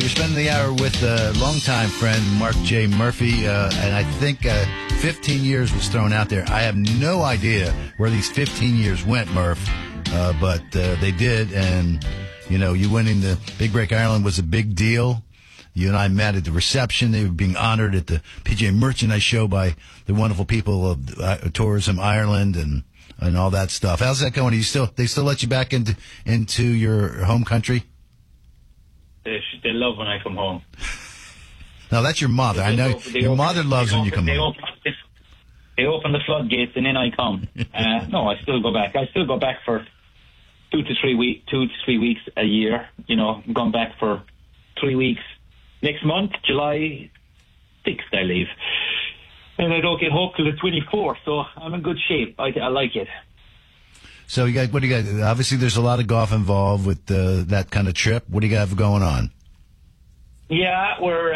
spending the hour with a longtime friend, Mark J. Murphy, and I think 15 years was thrown out there. I have no idea where these 15 years went, Murph, but they did, and, you know, you winning the Big Break Ireland was a big deal. You and I met at the reception. They were being honored at the PGA Merchandise Show by the wonderful people of Tourism Ireland and all that stuff. How's that going? They still let you back into your home country? They love when I come home. No, that's your mother. I know your mother loves when you come home. They open the floodgates and in I come. No, I still go back. I still go back for 2 to 3 weeks a year. You know, I'm going back for 3 weeks. Next month, July 6th, I leave. And I don't get home till the 24th, so I'm in good shape. I like it. So what do you got? Obviously, there's a lot of golf involved with that kind of trip. What do you have going on? Yeah,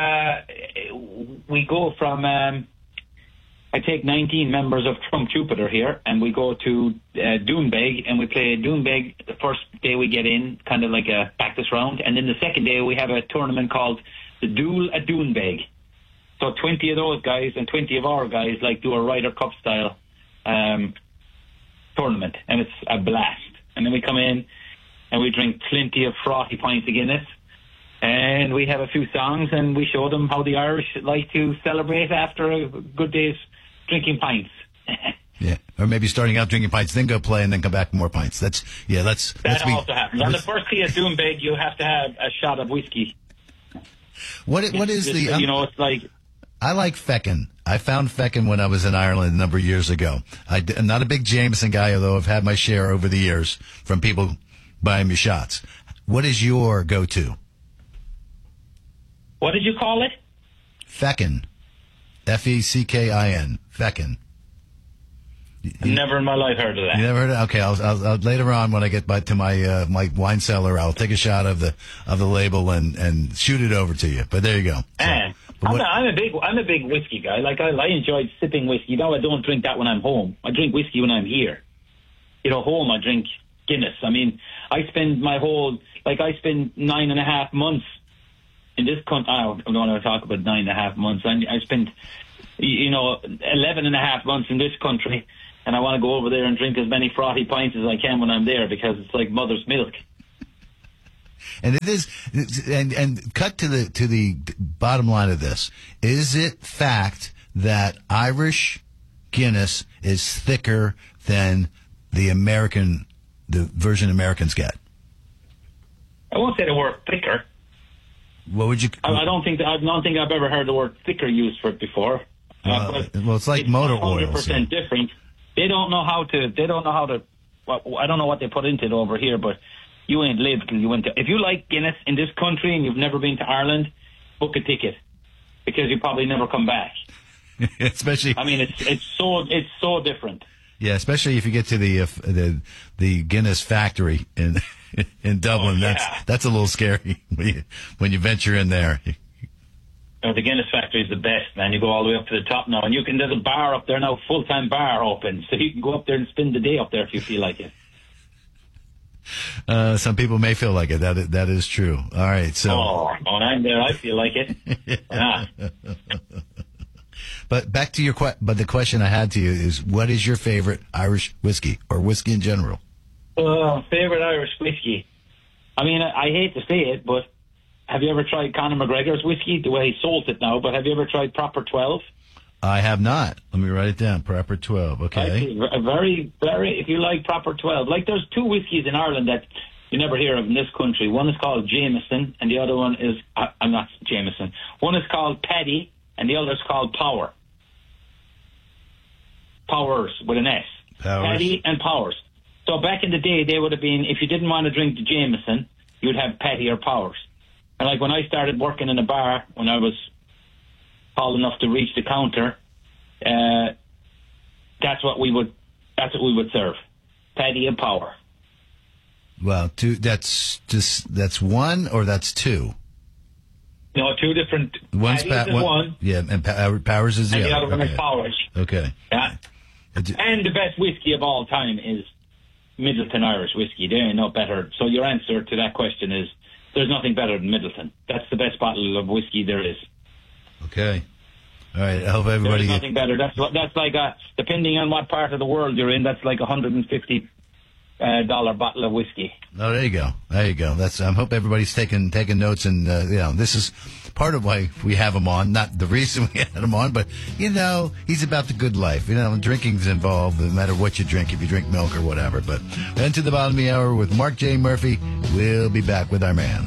we go from, I take 19 members from Jupiter here, and we go to Doonbeg, and we play Doonbeg the first day we get in, kind of like a practice round. And then the second day, we have a tournament called the Duel at Doonbeg. So 20 of those guys and 20 of our guys do a Ryder Cup style tournament, and it's a blast. And then we come in and we drink plenty of frothy pints of Guinness, and we have a few songs, and we show them how the Irish like to celebrate after a good day's drinking pints. Yeah, or maybe starting out drinking pints, then go play, and then come back for more pints. That also happens. On the first day at Doonbeg, you have to have a shot of whiskey. What is the? It's like. I like Feckin. I found Feckin when I was in Ireland a number of years ago. I'm not a big Jameson guy, although I've had my share over the years from people buying me shots. What is your go-to? What did you call it? Feckin. Feckin. Feckin. Never in my life heard of that. You never heard of it? Okay, I'll later on when I get back to my my wine cellar, I'll take a shot of the label and shoot it over to you. But there you go. I'm a big whiskey guy. I enjoy sipping whiskey. I don't drink that when I'm home. I drink whiskey when I'm here. Home I drink Guinness. I mean, I spend 9.5 months in this country. I don't want to talk about 9.5 months. I spent 11.5 months in this country. And I want to go over there and drink as many frothy pints as I can when I'm there, because it's like mother's milk. And it is, and cut to the bottom line of this. Is it fact that Irish Guinness is thicker than the version Americans get? I won't say the word thicker. What would you? I don't think I've ever heard the word thicker used for it before. It's like motor oil. 100% different. They don't know how to. Well, I don't know what they put into it over here, but you ain't lived till you went to. If you like Guinness in this country and you've never been to Ireland, book a ticket, because you probably never come back. Especially, I mean, it's so different. Yeah, especially if you get to the Guinness factory in Dublin. Oh, yeah. That's a little scary when you venture in there. The Guinness factory is the best, man. You go all the way up to the top now, and there's a bar up there now, full-time bar open, so you can go up there and spend the day up there if you feel like it. Some people may feel like it. That is true. All right, so. Oh, I'm there. I feel like it. Yeah. But back to the question I had to you is, what is your favorite Irish whiskey, or whiskey in general? Favorite Irish whiskey. I mean, I hate to say it, but have you ever tried Conor McGregor's whiskey? The way he sold it now, but have you ever tried Proper 12? I have not. Let me write it down. Proper 12. Okay. Very, very, if you like Proper 12. There's two whiskies in Ireland that you never hear of in this country. One is called Jameson, and the other one is, I'm not Jameson. One is called Paddy, and the other is called Power. Powers with an S. Powers. Paddy and Powers. So back in the day, they would have been, if you didn't want to drink the Jameson, you would have Paddy or Powers. And when I started working in a bar, when I was tall enough to reach the counter, that's what we would serve. Paddy and Power. Well, that's one, or that's two? No, two different. One's one. Yeah, and Powers is the other. And the other one is Powers. Okay. Yeah. And the best whiskey of all time is Middleton Irish whiskey. There ain't no better. So your answer to that question is, there's nothing better than Middleton. That's the best bottle bottle of whiskey there is. Okay. All right. I hope everybody. There's nothing better. That's like depending on what part of the world you're in, that's like $150 bottle of whiskey. Oh, there you go. There you go. I hope everybody's taking notes, and this is part of why we have him on. Not the reason we had him on, but he's about the good life. Drinking's involved, no matter what you drink, if you drink milk or whatever. But into the bottom of the hour with Mark J. Murphy. We'll be back with our man.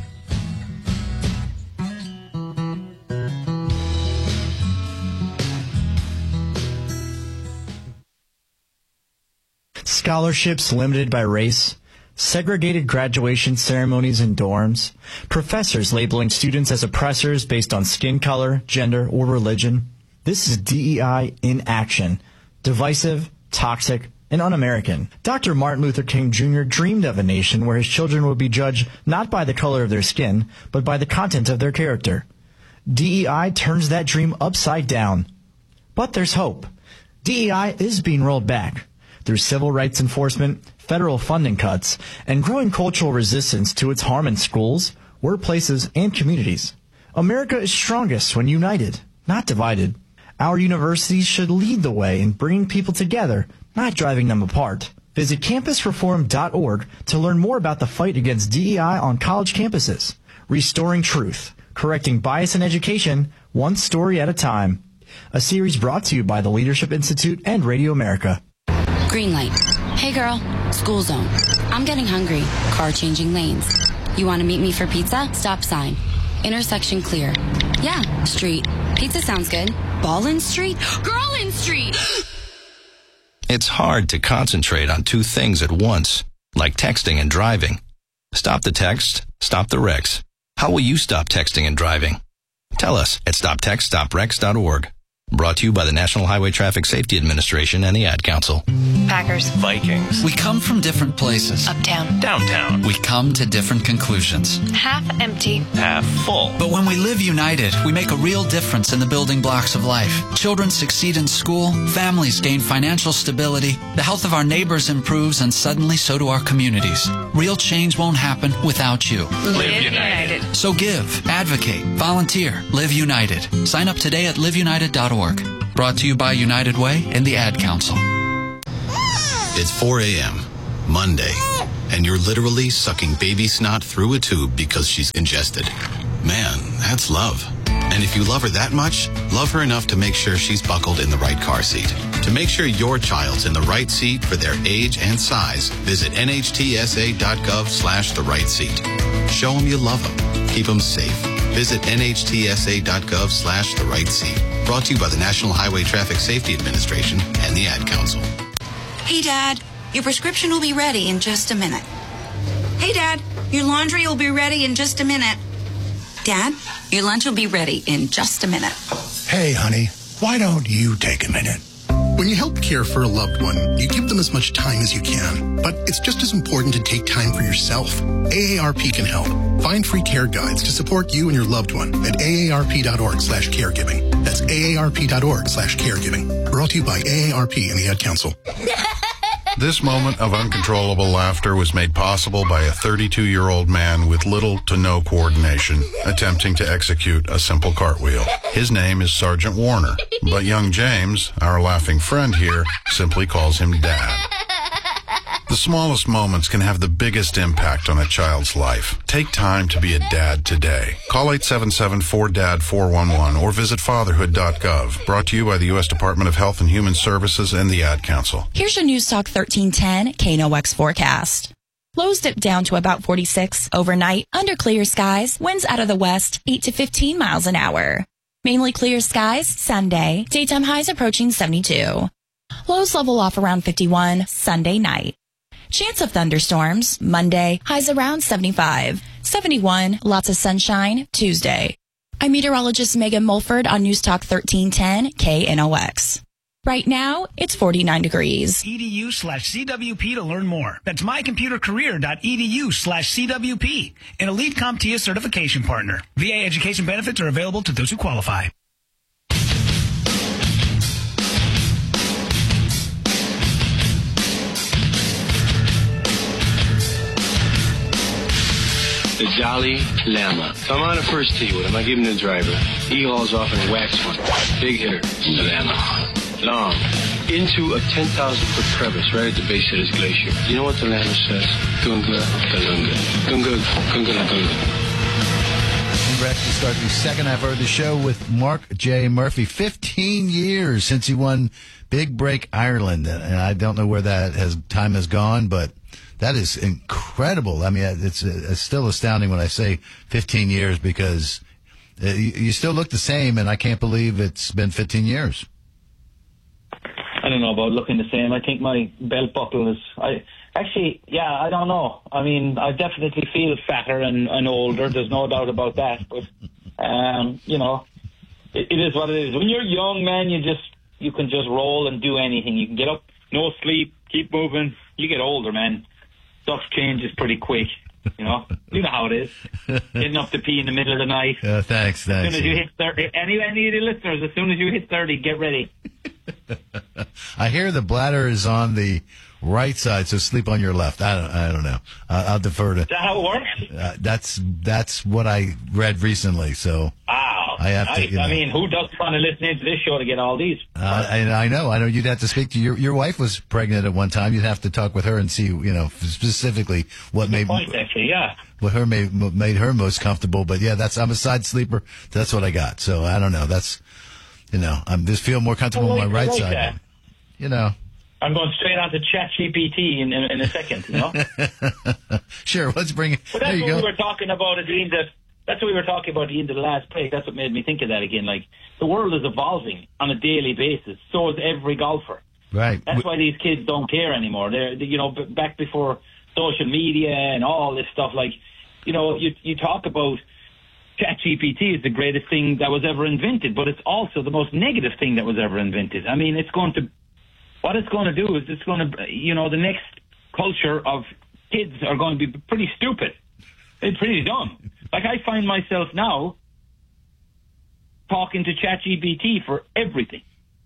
Scholarships limited by race, segregated graduation ceremonies in dorms, professors labeling students as oppressors based on skin color, gender, or religion. This is DEI in action. Divisive, toxic, and un-American. Dr. Martin Luther King Jr. dreamed of a nation where his children would be judged not by the color of their skin, but by the content of their character. DEI turns that dream upside down. But there's hope. DEI is being rolled back. Through civil rights enforcement, federal funding cuts, and growing cultural resistance to its harm in schools, workplaces, and communities. America is strongest when united, not divided. Our universities should lead the way in bringing people together, not driving them apart. Visit campusreform.org to learn more about the fight against DEI on college campuses. Restoring truth, correcting bias in education, one story at a time. A series brought to you by the Leadership Institute and Radio America. Green light. Hey girl, school zone. I'm getting hungry. Car changing lanes. You want to meet me for pizza? Stop sign. Intersection clear. Yeah, street. Pizza sounds good. Ballin Street? Girlin Street! It's hard to concentrate on two things at once, like texting and driving. Stop the text, stop the wrecks. How will you stop texting and driving? Tell us at stoptextstopwrecks.org. Brought to you by the National Highway Traffic Safety Administration and the Ad Council. Packers. Vikings. We come from different places. Uptown. Downtown. We come to different conclusions. Half empty. Half full. But when we live united, we make a real difference in the building blocks of life. Children succeed in school, families gain financial stability, the health of our neighbors improves, and suddenly so do our communities. Real change won't happen without you. Live United. So give, advocate, volunteer, live united. Sign up today at liveunited.org. Brought to you by United Way and the Ad Council. It's 4 a.m., Monday, and you're literally sucking baby snot through a tube because she's ingested. Man, that's love. And if you love her that much, love her enough to make sure she's buckled in the right car seat. To make sure your child's in the right seat for their age and size, visit nhtsa.gov/the right seat. Show them you love them. Keep them safe. Visit nhtsa.gov/the right seat. Brought to you by the National Highway Traffic Safety Administration and the Ad Council. Hey, Dad, your prescription will be ready in just a minute. Hey, Dad, your laundry will be ready in just a minute. Dad, your lunch will be ready in just a minute. Hey, honey, why don't you take a minute? When you help care for a loved one, you give them as much time as you can. But it's just as important to take time for yourself. AARP can help. Find free care guides to support you and your loved one at aarp.org/caregiving. That's aarp.org/caregiving. Brought to you by AARP and the Ad Council. This moment of uncontrollable laughter was made possible by a 32-year-old man with little to no coordination, attempting to execute a simple cartwheel. His name is Sergeant Warner, but young James, our laughing friend here, simply calls him Dad. The smallest moments can have the biggest impact on a child's life. Take time to be a dad today. Call 877-4DAD-411 or visit fatherhood.gov. Brought to you by the U.S. Department of Health and Human Services and the Ad Council. Here's your News Talk 1310 KNOX forecast. Lows dip down to about 46 overnight. Under clear skies, winds out of the west 8 to 15 miles an hour. Mainly clear skies Sunday. Daytime highs approaching 72. Lows level off around 51 Sunday night. Chance of thunderstorms Monday, highs around 75. 71, lots of sunshine Tuesday. I'm meteorologist Megan Mulford on News Talk 1310 KNOX. Right now, it's 49 degrees. edu/CWP to learn more. That's mycomputercareer.edu/CWP. An elite CompTIA certification partner. VA education benefits are available to those who qualify. the Dalai Lama. So I'm on a first tee with him. I give him the driver. He hauls off and whacks one. Big hitter, the Lama. Long. Into a 10,000-foot crevice right at the base of this glacier. You know what the Lama says? Gunga, galunga. Gunga, gunga, gunga. We're actually starting the second half of the show with Mark J. Murphy. 15 years since he won Big Break Ireland. And I don't know where time has gone, but that is incredible. I mean, it's still astounding when I say 15 years because you still look the same, and I can't believe it's been 15 years. I don't know about looking the same. I think my belt buckle is... I don't know. I mean, I definitely feel fatter and older. There's no doubt about that. But, it is what it is. When you're young, man, you can just roll and do anything. You can get up, no sleep, keep moving. You get older, man. Stuff changes pretty quick. You know how it is. Getting up to pee in the middle of the night. Thanks. As soon as you hit 30, any of the listeners, as soon as you hit 30, get ready. I hear the bladder is on the right side, so sleep on your left. I don't know. I'll defer to. Is that how it works? That's what I read recently. So I have to. I mean, who doesn't want to listen into this show to get all these? And I know. You'd have to speak to your wife was pregnant at one time. You'd have to talk with her and see, specifically what made what made her most comfortable. But yeah, I'm a side sleeper. That's what I got. So I don't know. That's I'm just feel more comfortable on my right side. That. I'm going straight on to ChatGPT in a second, Sure, let's bring it. But that's what we were talking about at the end of, that's what we were talking about at the end of the last break. That's what made me think of that again. Like, the world is evolving on a daily basis. So is every golfer. Right. That's why these kids don't care anymore. They're back before social media and all this stuff, like, you talk about ChatGPT is the greatest thing that was ever invented, but it's also the most negative thing that was ever invented. I mean, what it's going to do is it's going to, the next culture of kids are going to be pretty stupid. It's pretty dumb. Like, I find myself now talking to ChatGPT for everything.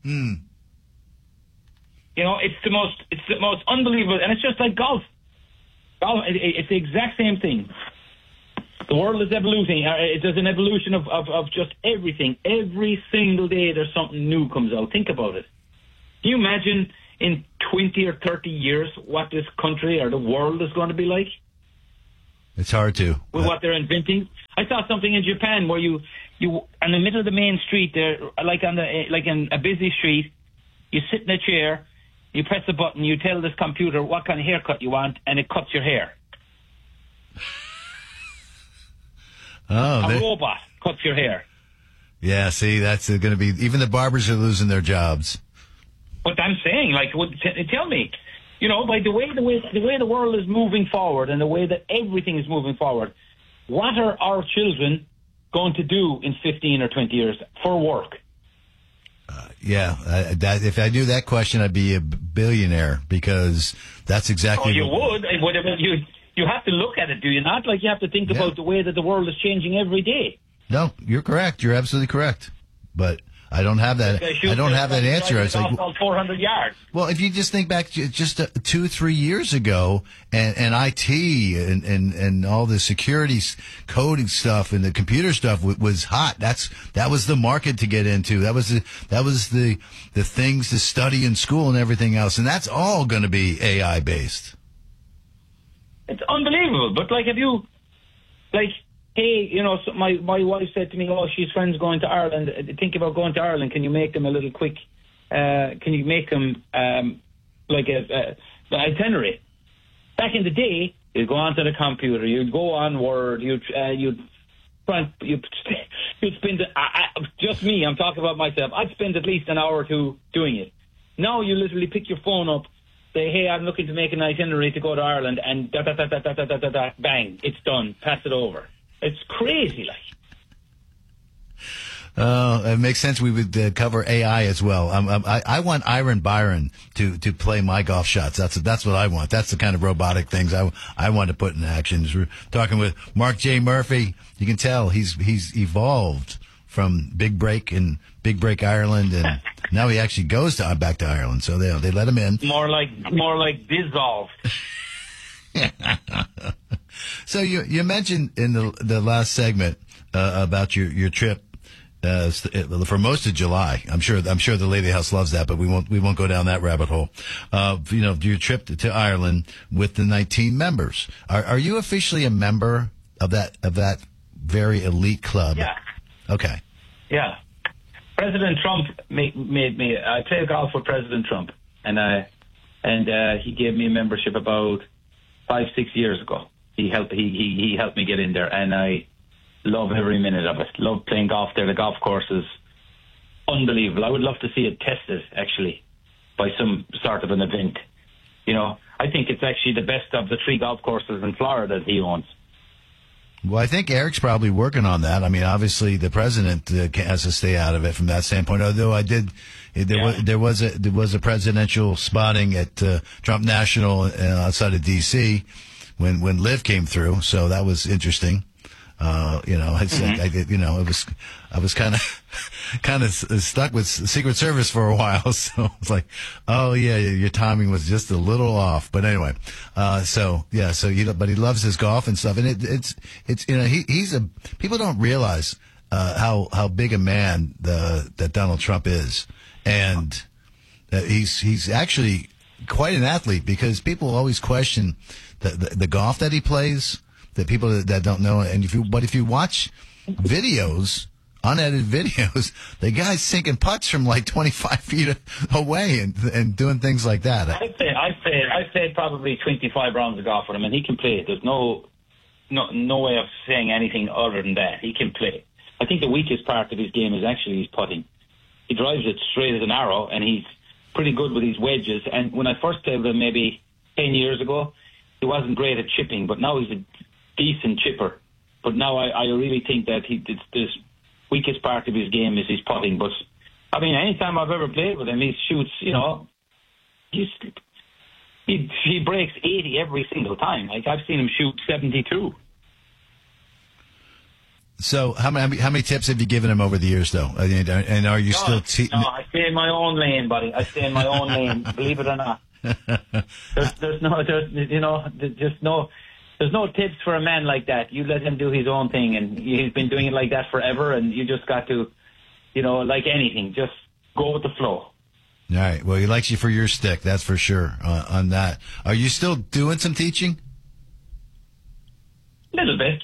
It's the most unbelievable, and it's just like golf. It's the exact same thing. The world is evoluting. There's an evolution of just everything. Every single day there's something new comes out. Think about it. Can you imagine in 20 or 30 years what this country or the world is going to be like? It's hard to. With what they're inventing. I saw something in Japan where you in the middle of the main street there, like in a busy street, you sit in a chair, you press a button, you tell this computer what kind of haircut you want, and it cuts your hair. A robot cuts your hair. Yeah, see, that's going to be, even the barbers are losing their jobs. But I'm saying, tell me, by the way the world is moving forward and the way that everything is moving forward, what are our children going to do in 15 or 20 years for work? If I knew that question, I'd be a billionaire, because that's exactly. Oh, you would. You have to look at it, do you not? Like, you have to think about the way that the world is changing every day. No, you're correct. You're absolutely correct. But I don't have that. I don't have that answer. It's like 400 yards. Well, if you just think back just 2-3 years ago, and IT and all the security coding stuff and the computer stuff was hot. That was the market to get into. That was the things to study in school and everything else. And that's all going to be AI based. It's unbelievable. But hey, my wife said to me, she's friends going to Ireland. Think about going to Ireland. Can you make them a little quick, can you make them like a itinerary? Back in the day, you'd go onto the computer, you'd go on Word, you'd spend, just me, I'm talking about myself, I'd spend at least an hour or two doing it. Now you literally pick your phone up, say, hey, I'm looking to make an itinerary to go to Ireland, and bang, it's done. Pass it over. It's crazy, like. It makes sense. We would cover AI as well. I want Iron Byron to play my golf shots. That's what I want. That's the kind of robotic things I want to put in action. We're talking with Mark J. Murphy. You can tell he's evolved from Big Break Ireland, and now he actually goes back to Ireland. So they let him in. More like dissolved. So you mentioned in the last segment about your trip for most of July. I'm sure the Lady House loves that, but we won't go down that rabbit hole. Your trip to Ireland with the 19 members. Are you officially a member of that very elite club? Yeah. Okay. Yeah. President Trump made me. I played golf with President Trump, and he gave me a membership about 5-6 years ago. He helped me get in there, and I love every minute of it. Love playing golf there. The golf course is unbelievable. I would love to see it tested, actually, by some sort of an event. I think it's actually the best of the 3 golf courses in Florida that he owns. Well, I think Eric's probably working on that. I mean, obviously the president has to stay out of it from that standpoint. Although there was a presidential spotting at Trump National outside of D.C. when Liv came through, so that was interesting. I was kind of stuck with Secret Service for a while, so it's like, oh yeah, your timing was just a little off. But anyway, but he loves his golf and stuff, and it's people don't realize how big a man that Donald Trump is, and he's actually quite an athlete, because people always question the golf that he plays. That people that don't know, and if you watch videos, unedited videos, the guy's sinking putts from like 25 feet away and doing things like that. I'd say probably 25 rounds of golf with him, and he can play. There's no way of saying anything other than that. He can play. I think the weakest part of his game is actually his putting. He drives it straight as an arrow, and he's pretty good with his wedges. And when I first played with him maybe 10 years ago, he wasn't great at chipping, but now he's a decent chipper. But now I really think that the weakest part of his game is his putting. But I mean, anytime I've ever played with him, he shoots. He breaks 80 every single time. Like, I've seen him shoot 72. So how many tips have you given him over the years, though? And are you still? No, I stay in my own lane, buddy. I stay in my own lane. Believe it or not. There's no tips for a man like that. You let him do his own thing, and he's been doing it like that forever, and you just got to, like anything, just go with the flow. All right. Well, he likes you for your stick, that's for sure, on that. Are you still doing some teaching? A little bit.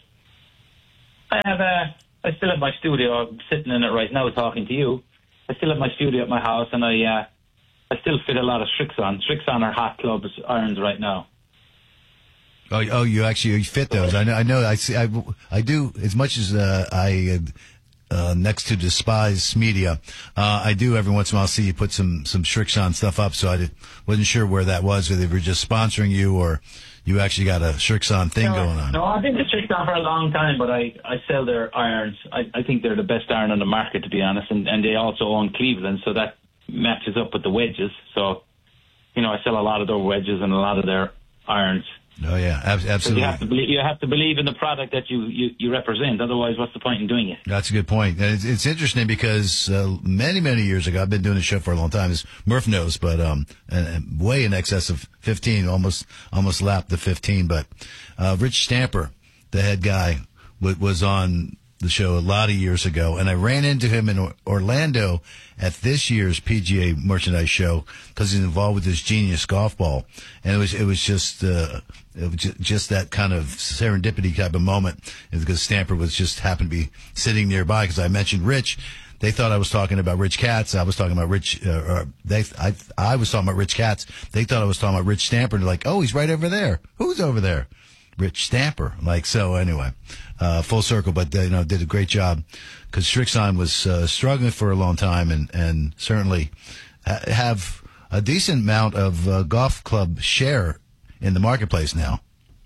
I still have my studio. I'm sitting in it right now talking to you. I still have my studio at my house, and I still fit a lot of Strixon. Strixon are hot clubs irons right now. Oh, you fit those. I know. I see. I do, as much as I next to despise media, I do every once in a while see you put some Strixon stuff up. So I wasn't sure where that was, whether they were just sponsoring you or you actually got a Strixon thing going on. No, I've been with Strixon for a long time, but I sell their irons. I think they're the best iron on the market, to be honest, and they also own Cleveland, so that matches up with the wedges. So, I sell a lot of their wedges and a lot of their irons. Oh yeah, absolutely. You have to believe in the product that you represent. Otherwise, what's the point in doing it? That's a good point. And it's interesting because many years ago, I've been doing this show for a long time, as Murph knows, but and way in excess of 15, almost lapped the 15. But Rich Stamper, the head guy, was on the show a lot of years ago, and I ran into him in Orlando at this year's PGA Merchandise Show because he's involved with this Genius golf ball, and it was just that kind of serendipity type of moment, because Stamper was just happened to be sitting nearby. Because I mentioned Rich, they thought I was talking about Rich Katz. I was talking about Rich. I was talking about Rich Katz. They thought I was talking about Rich Stamper. And they're like, oh, he's right over there. Who's over there? Rich Stamper. So anyway, full circle, but did a great job, because Strixon was struggling for a long time, and certainly have a decent amount of golf club share in the marketplace now.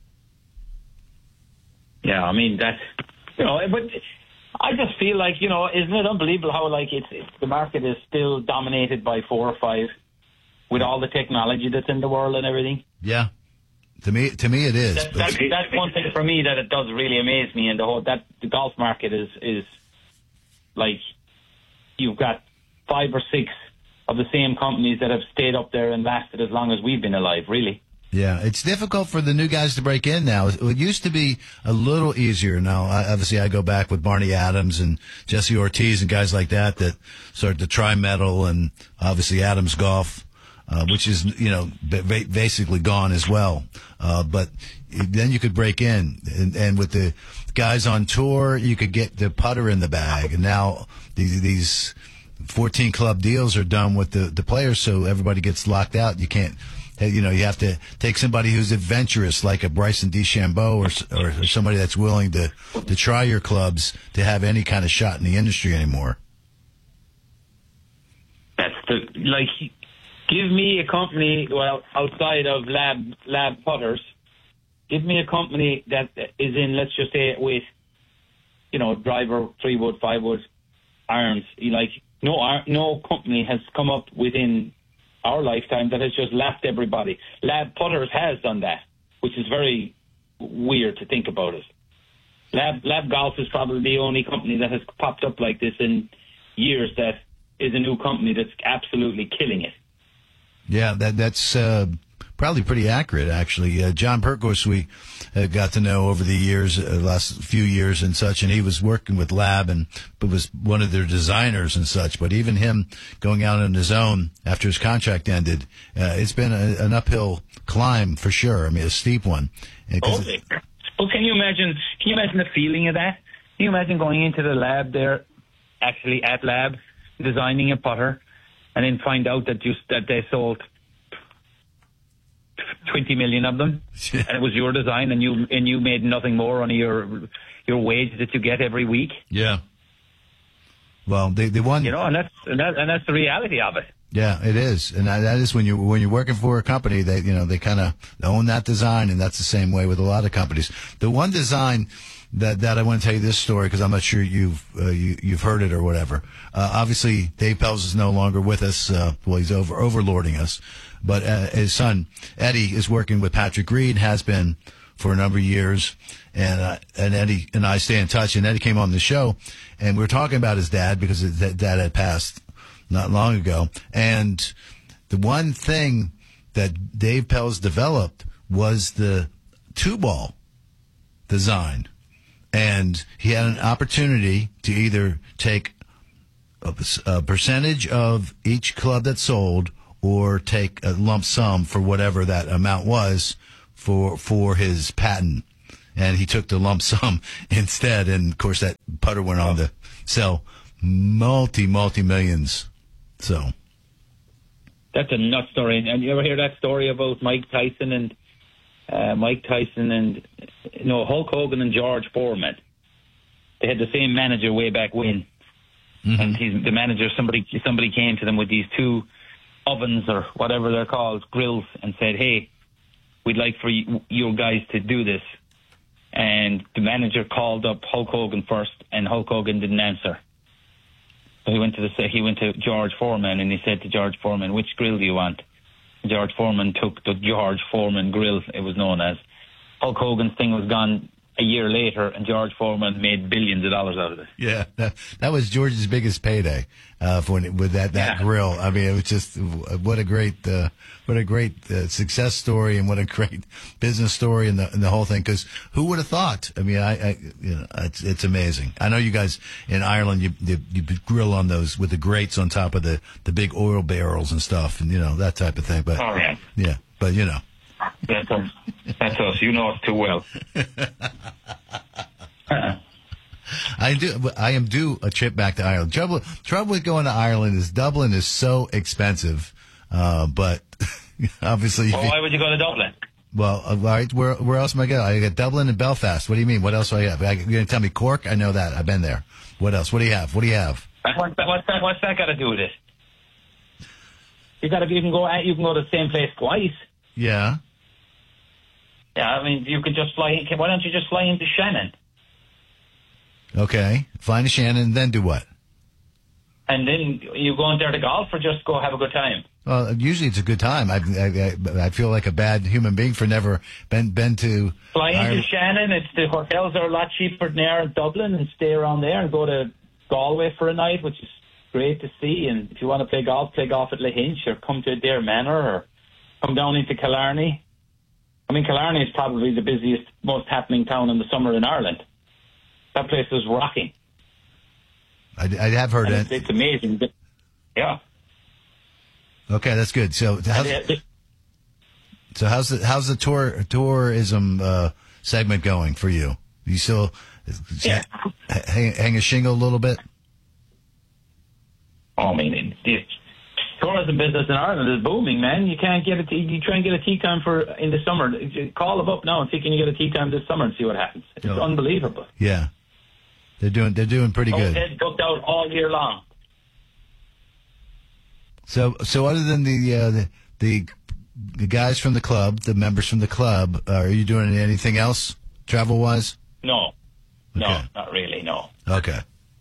Yeah, I mean that's but I just feel like isn't it unbelievable how the market is still dominated by 4 or 5 with all the technology that's in the world and everything. Yeah. To me, it is. That's one thing for me that it does really amaze me, and the golf market is like you've got 5 or 6 of the same companies that have stayed up there and lasted as long as we've been alive. Really, Yeah, it's difficult for the new guys to break in now. It used to be a little easier. Now, obviously, I go back with Barney Adams and Jesse Ortiz and guys like that started to tri-metal, and obviously Adams Golf, which is, basically gone as well. But then you could break in, and with the guys on tour, you could get the putter in the bag. And now these 14 club deals are done with the players, so everybody gets locked out. You can't. You have to take somebody who's adventurous, like a Bryson DeChambeau or somebody that's willing to try your clubs to have any kind of shot in the industry anymore. That's give me a company, outside of lab putters, give me a company that is in, let's just say, with, driver, 3-wood, 5-wood, irons. No company has come up within our lifetime that has just lapped everybody. Lab Putters has done that, which is very weird to think about it. Lab Golf is probably the only company that has popped up like this in years that is a new company that's absolutely killing it. Yeah, that's probably pretty accurate, actually. John Perkos, we got to know over the years, last few years and such, and he was working with Lab but was one of their designers and such. But even him going out on his own after his contract ended, it's been an uphill climb for sure. I mean, a steep one. Okay. Well, can you imagine the feeling of that? Can you imagine going into the lab there, actually at Lab, designing a putter, and then find out that they sold 20 million of them, and it was your design, and you made nothing more on your wage that you get every week. Yeah. Well, they won. And that's the reality of it. Yeah, it is, and that is when you're working for a company, they kind of own that design, and that's the same way with a lot of companies. The one design that I want to tell you this story, because I'm not sure you've heard it or whatever. Obviously, Dave Pelz is no longer with us. He's overlording us. But his son Eddie is working with Patrick Reed, has been for a number of years, and Eddie and I stay in touch. And Eddie came on the show, and we were talking about his dad because his dad had passed not long ago. And the one thing that Dave Pelz developed was the 2-ball design. And he had an opportunity to either take a percentage of each club that sold or take a lump sum for whatever that amount was for his patent. And he took the lump sum instead. And, of course, that putter went on to sell multi-millions. So that's a nut story. And you ever hear that story about Mike Tyson and Hulk Hogan and George Foreman? They had the same manager way back when. Mm-hmm. And the manager, somebody came to them with these 2 ovens or whatever they're called, grills, and said, "Hey, we'd like for you guys to do this." And the manager called up Hulk Hogan first, and Hulk Hogan didn't answer. So he went to George Foreman, and he said to George Foreman, "Which grill do you want?" George Foreman took the George Foreman grill, it was known as. Hulk Hogan's thing was gone a year later, and George Foreman made billions of dollars out of it. Yeah, that was George's biggest payday with that grill. I mean, it was just what a great success story, and what a great business story, and the whole thing. Because who would have thought? I mean, it's amazing. I know you guys in Ireland, you grill on those with the grates on top of the big oil barrels and stuff, and that type of thing. But yeah, but That's us. You know us too well. I am due a trip back to Ireland. Trouble with going to Ireland is Dublin is so expensive, but obviously. Well, why would you go to Dublin? Well, all right. Where else am I going? I got Dublin and Belfast. What do you mean? What else do I have? You're going to tell me Cork? I know that. I've been there. What else? What do you have? What's that got to do with it? You can go to the same place twice. Yeah. Yeah, I mean, you could just fly. Why don't you just fly into Shannon? Okay, fly into Shannon, and then do what? And then you go in there to golf, or just go have a good time? Well, usually it's a good time. I feel like a bad human being for never been to fly into Shannon. The hotels are a lot cheaper than they are in Dublin, and stay around there, and go to Galway for a night, which is great to see. And if you want to play golf at Lahinch, or come to Adare Manor, or come down into Killarney. I mean, Killarney is probably the busiest, most happening town in the summer in Ireland. That place is rocking. I have heard it. It's amazing. Yeah. Okay, that's good. So how's the tourism segment going for you? You still hang a shingle a little bit? Oh, I mean, the tourism business in Ireland is booming, man. You can't get you try and get a tea time in the summer. Call them up now and see can you get a tea time this summer and see what happens. It's unbelievable. Yeah, they're doing pretty good. Head booked out all year long. So other than the guys from the club, the members from the club, are you doing anything else travel wise? No, okay. Not really. No. Okay.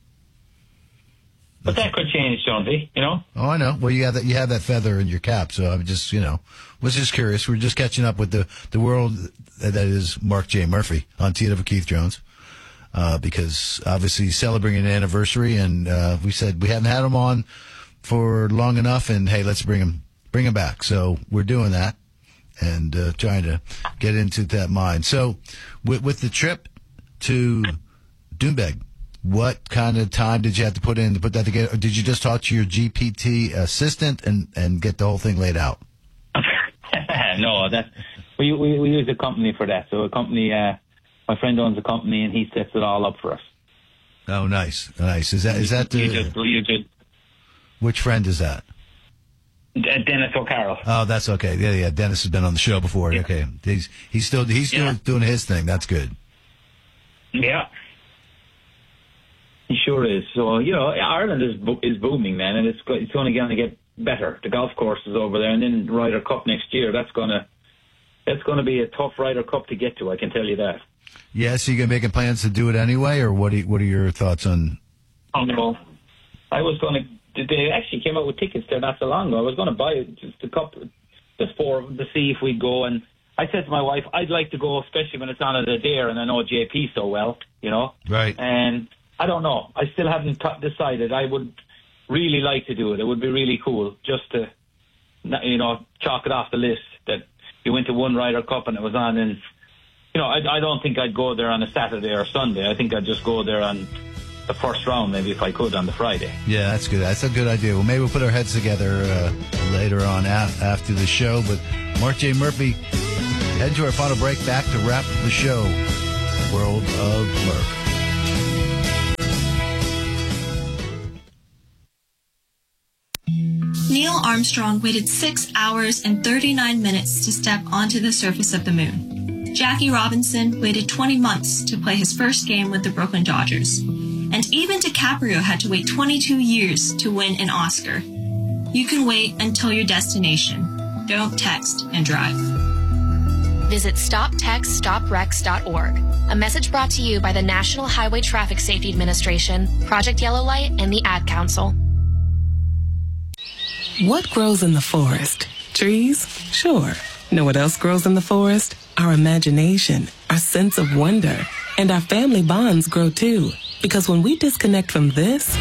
But that could change, Jonesy, you know? Oh, I know. Well, you have that feather in your cap, so I'm just, was just curious. We're just catching up with the world that is Mark J. Murphy on Tea Over Keith Jones, because obviously he's celebrating an anniversary, and we said we hadn't had him on for long enough, and hey, let's bring him back. So we're doing that and trying to get into that mind. So with the trip to Doonbeg, what kind of time did you have to put in to put that together? Or did you just talk to your GPT assistant and get the whole thing laid out? No, we use a company for that. So a company, my friend owns a company and he sets it all up for us. Oh, nice. Is that you just which friend is that? Dennis O'Carroll. Oh, that's okay. Yeah. Dennis has been on the show before. Yeah. Okay, he's still doing his thing. That's good. Yeah. He sure is. So, Ireland is booming, man, and it's only going to get better. The golf course is over there, and then Ryder Cup next year. That's going to be a tough Ryder Cup to get to, I can tell you that. Yeah, so you're making plans to do it anyway, or what are your thoughts on? Oh, no. I was going to. They actually came out with tickets there not so long ago. I was going to buy just a couple, just for to see if we'd go. And I said to my wife, I'd like to go, especially when it's on at Adair, and I know JP so well, Right. And I don't know. I still haven't decided. I would really like to do it. It would be really cool just to, chalk it off the list that you went to one Ryder Cup and it was on. And, I don't think I'd go there on a Saturday or Sunday. I think I'd just go there on the first round, maybe if I could, on the Friday. Yeah, that's good. That's a good idea. Well, maybe we'll put our heads together later on after the show. But Mark J. Murphy, head to our final break, back to wrap the show. World of Murph. Neil Armstrong waited 6 hours and 39 minutes to step onto the surface of the moon. Jackie Robinson waited 20 months to play his first game with the Brooklyn Dodgers. And even DiCaprio had to wait 22 years to win an Oscar. You can wait until your destination. Don't text and drive. Visit StopTextStopWrecks.org. A message brought to you by the National Highway Traffic Safety Administration, Project Yellow Light, and the Ad Council. What grows in the forest? Trees? Sure. Know what else grows in the forest? Our imagination, our sense of wonder, and our family bonds grow too. Because when we disconnect from this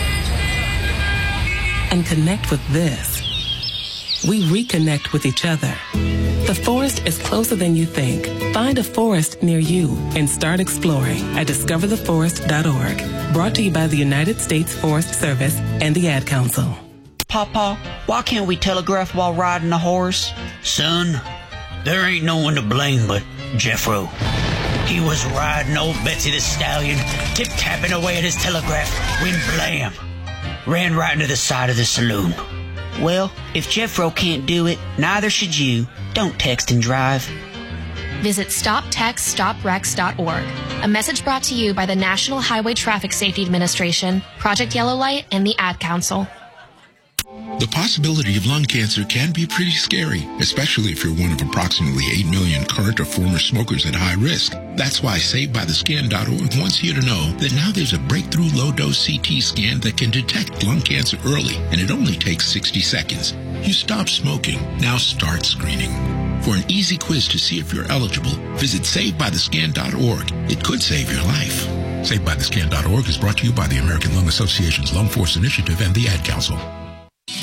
and connect with this, we reconnect with each other. The forest is closer than you think. Find a forest near you and start exploring at discovertheforest.org. Brought to you by the United States Forest Service and the Ad Council. Papa, why can't we telegraph while riding a horse? Son, there ain't no one to blame but Jeffro. He was riding old Betsy the Stallion, tip-tapping away at his telegraph, when blam, ran right into the side of the saloon. Well, if Jeffro can't do it, neither should you. Don't text and drive. Visit StopTextStopWrecks.org. A message brought to you by the National Highway Traffic Safety Administration, Project Yellow Light, and the Ad Council. The possibility of lung cancer can be pretty scary, especially if you're one of approximately 8 million current or former smokers at high risk. That's why SaveByTheScan.org wants you to know that now there's a breakthrough low-dose CT scan that can detect lung cancer early, and it only takes 60 seconds. You stop smoking, now start screening. For an easy quiz to see if you're eligible, visit SaveByTheScan.org. It could save your life. SaveByTheScan.org is brought to you by the American Lung Association's Lung Force Initiative and the Ad Council.